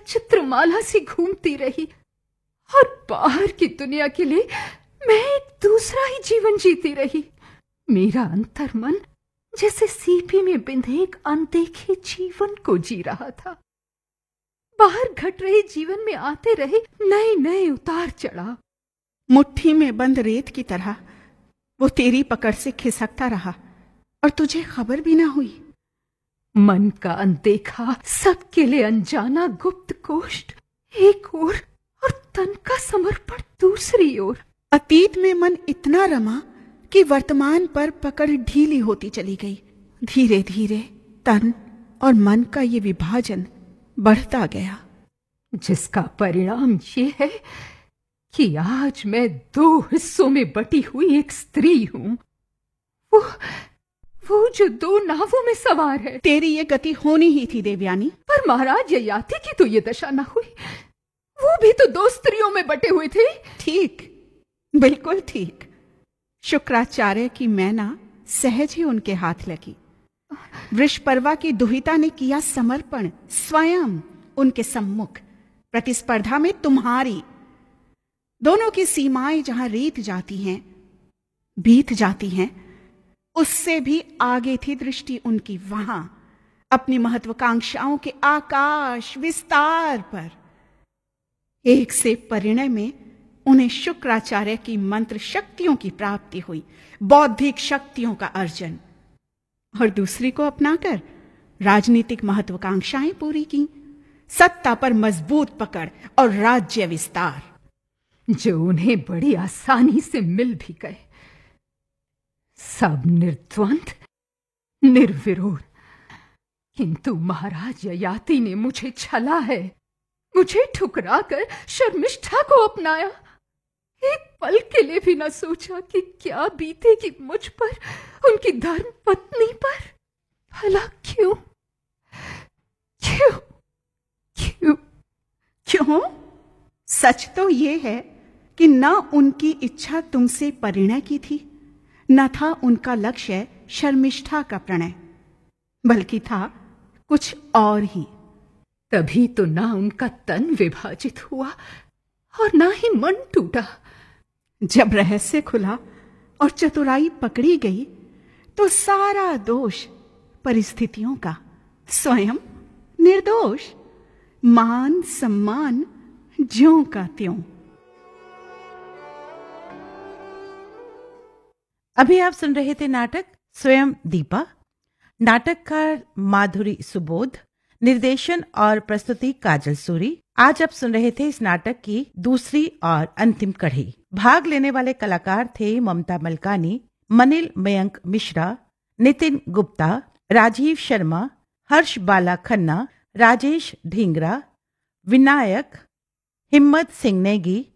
चित्रमाला सी घूमती रही और बाहर की दुनिया के लिए मैं एक दूसरा ही जीवन जीती रही। मेरा अंतर्मन जैसे सीपी में बिंधे एक अनदेखे जीवन को जी रहा था। बाहर घट रहे जीवन में आते रहे नए नए उतार चढ़ाव। मुट्ठी में बंद रेत की तरह वो तेरी पकड़ से खिसकता रहा और तुझे खबर भी ना हुई। मन का अनदेखा, सबके लिए अनजाना गुप्त कोष्ठ एक ओर और तन का समर्पण दूसरी ओर। अतीत में मन इतना रमा कि वर्तमान पर पकड़ ढीली होती चली गई। धीरे धीरे तन और मन का ये विभाजन बढ़ता गया, जिसका परिणाम ये है कि आज मैं 2 हिस्सों में बटी हुई एक स्त्री हूं। वो जो 2 नावों में सवार है। तेरी ये गति होनी ही थी देवयानी। पर महाराज ययाति की तो ये दशा न हुई। वो भी तो 2 स्त्रियों में बटे हुए थे। ठीक, बिल्कुल ठीक। शुक्राचार्य की मैना सहज ही उनके हाथ लगी। वृषपर्वा की दुहिता ने किया समर्पण स्वयं उनके सम्मुख। प्रतिस्पर्धा में तुम्हारी दोनों की सीमाएं जहां रीत जाती हैं, बीत जाती हैं, उससे भी आगे थी दृष्टि उनकी वहां, अपनी महत्वाकांक्षाओं के आकाश विस्तार पर। एक से परिणय में उन्हें शुक्राचार्य की मंत्र शक्तियों की प्राप्ति हुई, बौद्धिक शक्तियों का अर्जन, और दूसरी को अपनाकर राजनीतिक महत्वाकांक्षाएं पूरी की, सत्ता पर मजबूत पकड़ और राज्य विस्तार, जो उन्हें बड़ी आसानी से मिल भी गए। सब निर्द्वंद, निर्विरोध। किंतु महाराज ययाति ने मुझे छला है, मुझे ठुकराकर शर्मिष्ठा को अपनाया। एक पल के लिए भी न सोचा कि क्या बीतेगी मुझ पर, उनकी धर्म पत्नी पर। भला क्यों क्यों क्यों क्यों? सच तो ये है कि न उनकी इच्छा तुमसे परिणय की थी, न था उनका लक्ष्य शर्मिष्ठा का प्रणय, बल्कि था कुछ और ही। तभी तो ना उनका तन विभाजित हुआ और ना ही मन टूटा। जब रहस्य खुला और चतुराई पकड़ी गई तो सारा दोष परिस्थितियों का, स्वयं निर्दोष, मान सम्मान ज्यों का त्यों। अभी आप सुन रहे थे नाटक स्वयं दीपा। नाटककार माधुरी सुबोध, निर्देशन और प्रस्तुति काजल सूरी। आज आप सुन रहे थे इस नाटक की दूसरी और अंतिम कड़ी। भाग लेने वाले कलाकार थे ममता मलकानी, मनिल मयंक मिश्रा, नितिन गुप्ता, राजीव शर्मा, हर्ष बाला खन्ना, राजेश ढींगरा, विनायक, हिम्मत सिंह नेगी,